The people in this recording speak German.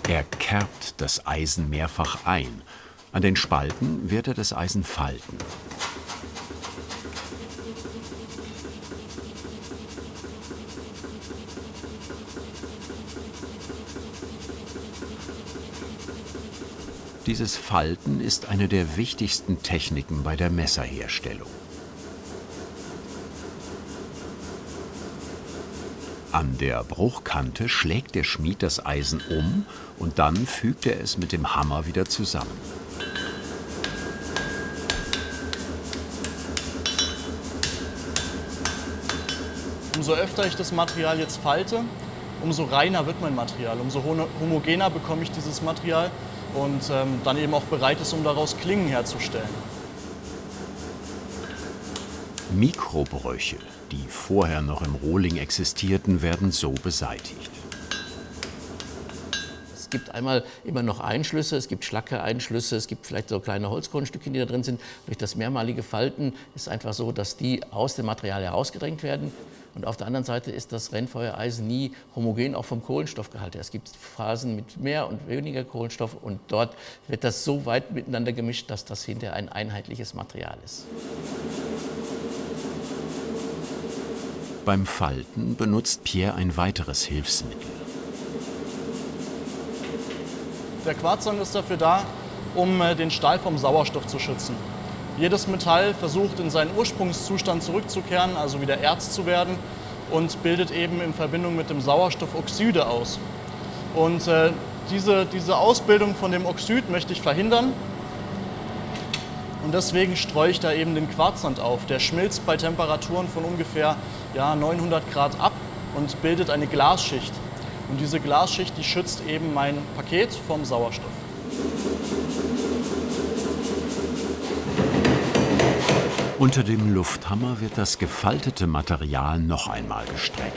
Er kerbt das Eisen mehrfach ein. An den Spalten wird er das Eisen falten. Dieses Falten ist eine der wichtigsten Techniken bei der Messerherstellung. An der Bruchkante schlägt der Schmied das Eisen um und dann fügt er es mit dem Hammer wieder zusammen. Umso öfter ich das Material jetzt falte, umso reiner wird mein Material, umso homogener bekomme ich dieses Material und dann eben auch bereit ist, um daraus Klingen herzustellen. Mikrobrüche, die vorher noch im Rohling existierten, werden so beseitigt. Es gibt einmal immer noch Einschlüsse, es gibt Schlacke-Einschlüsse, es gibt vielleicht so kleine Holzgrundstücke, die da drin sind. Durch das mehrmalige Falten ist einfach so, dass die aus dem Material herausgedrängt werden. Und auf der anderen Seite ist das Rennfeuereisen nie homogen, auch vom Kohlenstoffgehalt her. Es gibt Phasen mit mehr und weniger Kohlenstoff und dort wird das so weit miteinander gemischt, dass das hinterher ein einheitliches Material ist. Beim Falten benutzt Pierre ein weiteres Hilfsmittel. Der Quarzsand ist dafür da, um den Stahl vom Sauerstoff zu schützen. Jedes Metall versucht, in seinen Ursprungszustand zurückzukehren, also wieder Erz zu werden, und bildet eben in Verbindung mit dem Sauerstoff Oxide aus. Und diese Ausbildung von dem Oxid möchte ich verhindern. Und deswegen streue ich da eben den Quarzsand auf. Der schmilzt bei Temperaturen von ungefähr 900 Grad ab und bildet eine Glasschicht. Und diese Glasschicht, die schützt eben mein Paket vom Sauerstoff. Unter dem Lufthammer wird das gefaltete Material noch einmal gestreckt.